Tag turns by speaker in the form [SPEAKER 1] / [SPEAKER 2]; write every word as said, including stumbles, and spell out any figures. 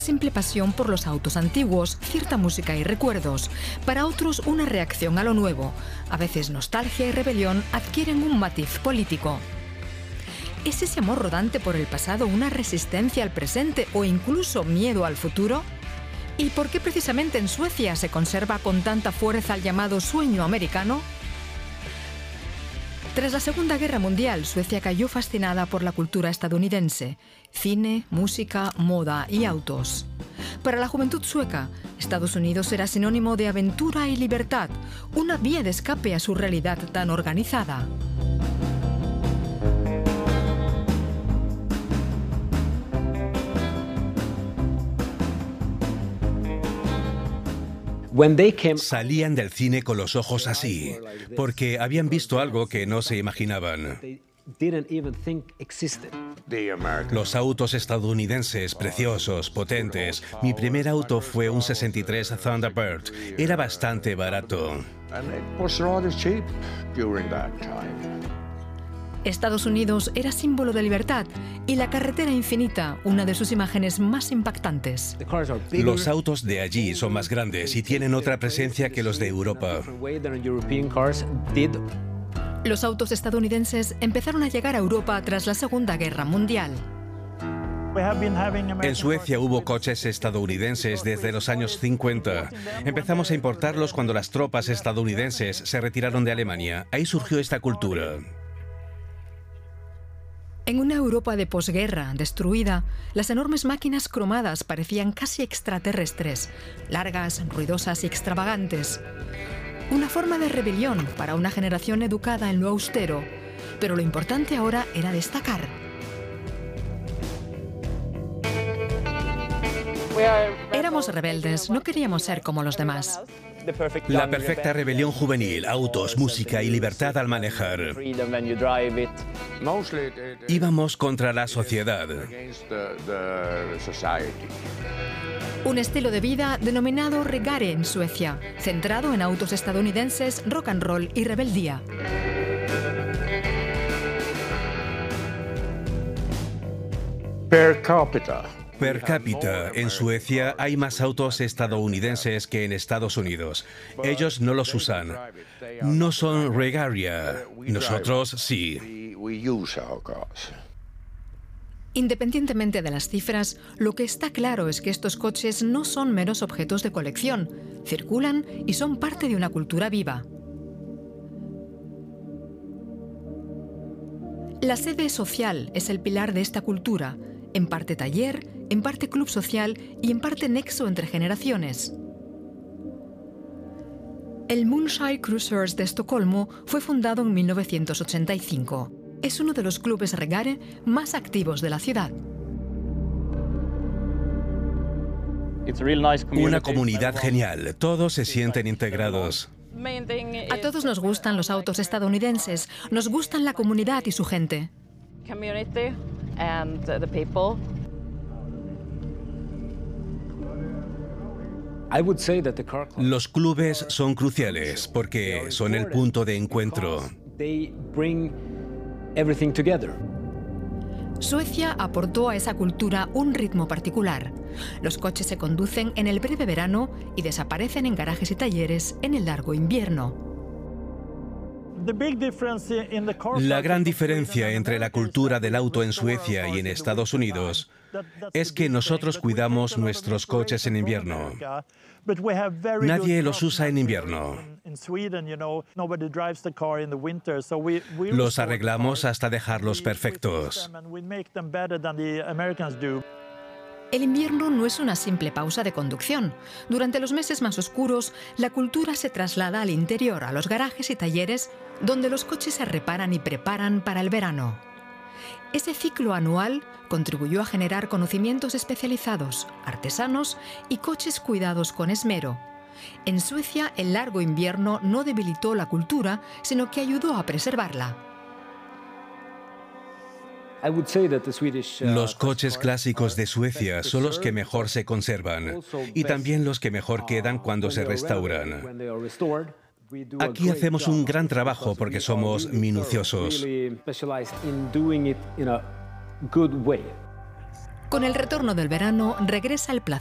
[SPEAKER 1] Simple pasión por los autos antiguos, cierta música y recuerdos. Para otros, una reacción a lo nuevo. A veces nostalgia y rebelión adquieren un matiz político. ¿Es ese amor rodante por el pasado una resistencia al presente o incluso miedo al futuro? ¿Y por qué precisamente en Suecia se conserva con tanta fuerza el llamado sueño americano? Tras la Segunda Guerra Mundial, Suecia cayó fascinada por la cultura estadounidense: cine, música, moda y autos. Para la juventud sueca, Estados Unidos era sinónimo de aventura y libertad, una vía de escape a su realidad tan organizada.
[SPEAKER 2] Salían del cine con los ojos así, porque habían visto algo que no se imaginaban. Los autos estadounidenses, preciosos, potentes. Mi primer auto fue un sesenta y tres Thunderbird. Era bastante barato.
[SPEAKER 1] Estados Unidos era símbolo de libertad y la carretera infinita, una de sus imágenes más impactantes.
[SPEAKER 2] Los autos de allí son más grandes y tienen otra presencia que los de Europa.
[SPEAKER 1] Los autos estadounidenses empezaron a llegar a Europa tras la Segunda Guerra Mundial.
[SPEAKER 2] En Suecia hubo coches estadounidenses desde los años cincuenta. Empezamos a importarlos cuando las tropas estadounidenses se retiraron de Alemania. Ahí surgió esta cultura.
[SPEAKER 1] En una Europa de posguerra, destruida, las enormes máquinas cromadas parecían casi extraterrestres, largas, ruidosas y extravagantes. Una forma de rebelión para una generación educada en lo austero, pero lo importante ahora era destacar. Éramos rebeldes, no queríamos ser como los demás.
[SPEAKER 2] La perfecta rebelión juvenil, autos, música y libertad al manejar. Íbamos contra la sociedad.
[SPEAKER 1] Un estilo de vida denominado reggae en Suecia, centrado en autos estadounidenses, rock and roll y rebeldía.
[SPEAKER 2] Per cápita. Per cápita, en Suecia hay más autos estadounidenses que en Estados Unidos. Ellos no los usan. No son regalia. Nosotros sí.
[SPEAKER 1] Independientemente de las cifras, lo que está claro es que estos coches no son meros objetos de colección. Circulan y son parte de una cultura viva. La sede social es el pilar de esta cultura. En parte taller, en parte club social y en parte nexo entre generaciones. El Moonshine Cruisers de Estocolmo fue fundado en mil novecientos ochenta y cinco. Es uno de los clubes reggae más activos de la ciudad.
[SPEAKER 2] Una comunidad genial, todos se sienten integrados.
[SPEAKER 1] A todos nos gustan los autos estadounidenses, nos gustan la comunidad y su gente.
[SPEAKER 3] And the people.
[SPEAKER 2] Los clubes son cruciales porque son el punto de encuentro.
[SPEAKER 1] Suecia aportó a esa cultura un ritmo particular. Los coches se conducen en el breve verano y desaparecen en garajes y talleres en el largo invierno.
[SPEAKER 2] La gran diferencia entre la cultura del auto en Suecia y en Estados Unidos es que nosotros cuidamos nuestros coches en invierno. Nadie los usa en invierno. Los arreglamos hasta dejarlos perfectos.
[SPEAKER 1] El invierno no es una simple pausa de conducción. Durante los meses más oscuros, la cultura se traslada al interior, a los garajes y talleres, donde los coches se reparan y preparan para el verano. Ese ciclo anual contribuyó a generar conocimientos especializados, artesanos y coches cuidados con esmero. En Suecia, el largo invierno no debilitó la cultura, sino que ayudó a preservarla.
[SPEAKER 2] Los coches clásicos de Suecia son los que mejor se conservan y también los que mejor quedan cuando se restauran. Aquí hacemos un gran trabajo porque somos minuciosos.
[SPEAKER 1] Con el retorno del verano regresa el placer